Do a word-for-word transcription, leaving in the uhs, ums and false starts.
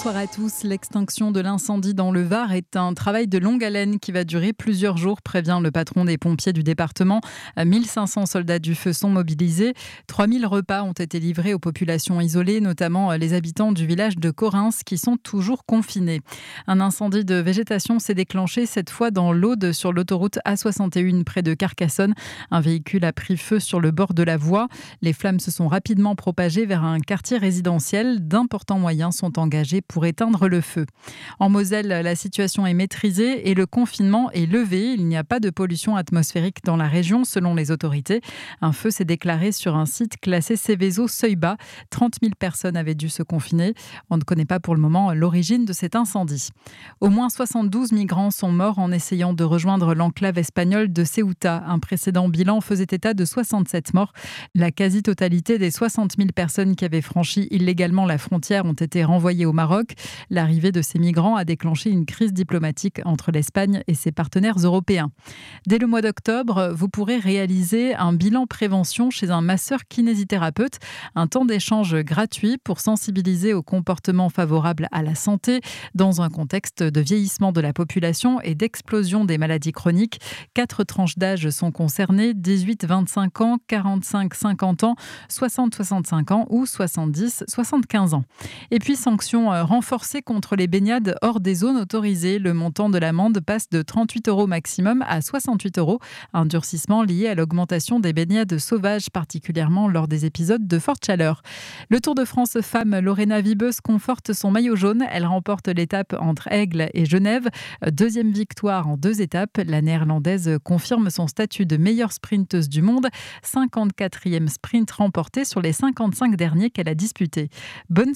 Bonsoir à tous. L'extinction de l'incendie dans le Var est un travail de longue haleine qui va durer plusieurs jours, prévient le patron des pompiers du département. mille cinq cents soldats du feu sont mobilisés. trois mille repas ont été livrés aux populations isolées, notamment les habitants du village de Corrins qui sont toujours confinés. Un incendie de végétation s'est déclenché cette fois dans l'Aude sur l'autoroute A soixante et un près de Carcassonne. Un véhicule a pris feu sur le bord de la voie. Les flammes se sont rapidement propagées vers un quartier résidentiel. D'importants moyens sont engagés pour éteindre le feu. En Moselle, la situation est maîtrisée et le confinement est levé. Il n'y a pas de pollution atmosphérique dans la région, selon les autorités. Un feu s'est déclaré sur un site classé Céveso seuil bas. trente mille personnes avaient dû se confiner. On ne connaît pas pour le moment l'origine de cet incendie. Au moins soixante-douze migrants sont morts en essayant de rejoindre l'enclave espagnole de Ceuta. Un précédent bilan faisait état de soixante-sept morts. La quasi-totalité des soixante mille personnes qui avaient franchi illégalement la frontière ont été renvoyées au Maroc. L'arrivée de ces migrants a déclenché une crise diplomatique entre l'Espagne et ses partenaires européens. Dès le mois d'octobre, vous pourrez réaliser un bilan prévention chez un masseur kinésithérapeute, un temps d'échange gratuit pour sensibiliser aux comportements favorables à la santé dans un contexte de vieillissement de la population et d'explosion des maladies chroniques. Quatre tranches d'âge sont concernées, dix-huit à vingt-cinq ans, quarante-cinq à cinquante ans, soixante à soixante-cinq ans ou soixante-dix à soixante-quinze ans. Et puis, sanctions renforcées contre les baignades hors des zones autorisées. Le montant de l'amende passe de trente-huit euros maximum à soixante-huit euros. Un durcissement lié à l'augmentation des baignades sauvages, particulièrement lors des épisodes de forte chaleur. Le Tour de France Femmes, Lorena Wiebes conforte son maillot jaune. Elle remporte l'étape entre Aigle et Genève. Deuxième victoire en deux étapes. La Néerlandaise confirme son statut de meilleure sprinteuse du monde. cinquante-quatrième sprint remporté sur les cinquante-cinq derniers qu'elle a disputés. Bonne